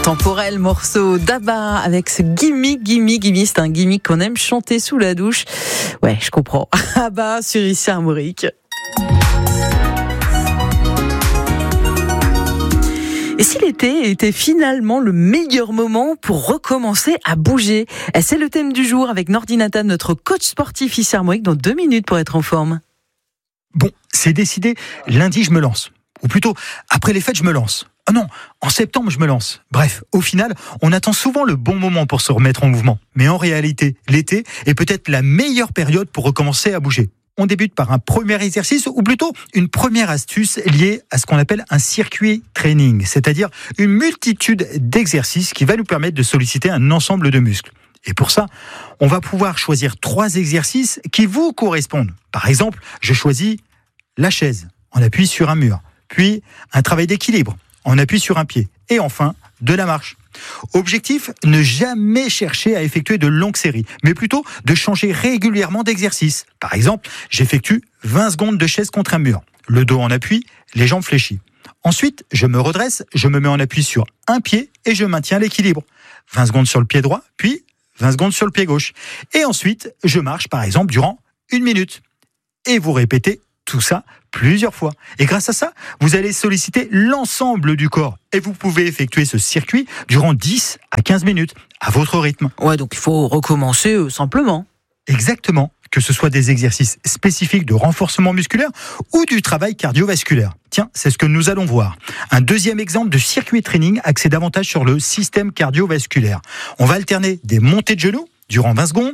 Intemporel morceau d'Abba avec ce gimme, gimme, gimme. C'est un gimmick qu'on aime chanter sous la douche. Ouais, je comprends. Abba sur ici Armorique. Et si l'été était finalement le meilleur moment pour recommencer à bouger? C'est le thème du jour avec Nordi Natab, notre coach sportif ici Armorique, dans 2 minutes pour être en forme. Bon, c'est décidé, lundi je me lance. Ou plutôt, après les fêtes je me lance. Oh non, en septembre je me lance. Bref, au final, on attend souvent le bon moment pour se remettre en mouvement. Mais en réalité, l'été est peut-être la meilleure période pour recommencer à bouger. On débute par un premier exercice, ou plutôt une première astuce liée à ce qu'on appelle un circuit training, c'est-à-dire une multitude d'exercices qui va nous permettre de solliciter un ensemble de muscles. Et pour ça, on va pouvoir choisir 3 exercices qui vous correspondent. Par exemple, je choisis la chaise, on appuie sur un mur, puis un travail d'équilibre, on appuie sur un pied, et enfin, de la marche. Objectif, ne jamais chercher à effectuer de longues séries, mais plutôt de changer régulièrement d'exercice. Par exemple, j'effectue 20 secondes de chaise contre un mur, le dos en appui, les jambes fléchies. Ensuite, je me redresse, je me mets en appui sur un pied et je maintiens l'équilibre. 20 secondes sur le pied droit, puis 20 secondes sur le pied gauche. Et ensuite, je marche par exemple durant 1 minute. Et vous répétez tout ça plusieurs fois. Et grâce à ça, vous allez solliciter l'ensemble du corps. Et vous pouvez effectuer ce circuit durant 10 à 15 minutes, à votre rythme. Ouais, donc il faut recommencer simplement. Exactement. Que ce soit des exercices spécifiques de renforcement musculaire ou du travail cardiovasculaire. Tiens, c'est ce que nous allons voir. Un deuxième exemple de circuit training axé davantage sur le système cardiovasculaire. On va alterner des montées de genoux durant 20 secondes.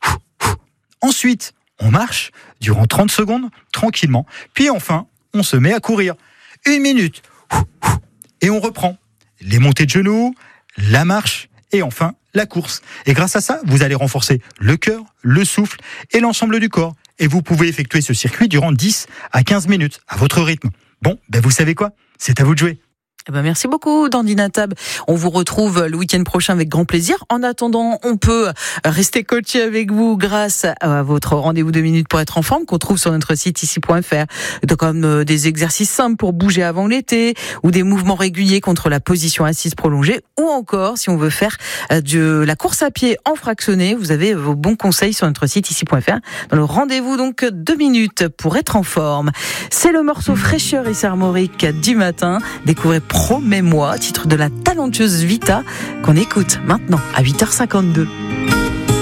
Ensuite, on marche durant 30 secondes, tranquillement. Puis enfin, on se met à courir. 1 minute. Et on reprend. Les montées de genoux, la marche et enfin la course. Et grâce à ça, vous allez renforcer le cœur, le souffle et l'ensemble du corps. Et vous pouvez effectuer ce circuit durant 10 à 15 minutes, à votre rythme. Bon, vous savez quoi ? C'est à vous de jouer. Merci beaucoup, Nordi Natab. On vous retrouve le week-end prochain avec grand plaisir. En attendant, on peut rester coaché avec vous grâce à votre rendez-vous 2 minutes pour être en forme qu'on trouve sur notre site ici.fr. Comme des exercices simples pour bouger avant l'été ou des mouvements réguliers contre la position assise prolongée ou encore, si on veut faire de la course à pied en fractionné, vous avez vos bons conseils sur notre site ici.fr. Dans le rendez-vous, donc, 2 minutes pour être en forme. C'est le morceau fraîcheur et Armorique du matin. Découvrez Promets-moi, titre de la talentueuse Vita, qu'on écoute maintenant à 8h52.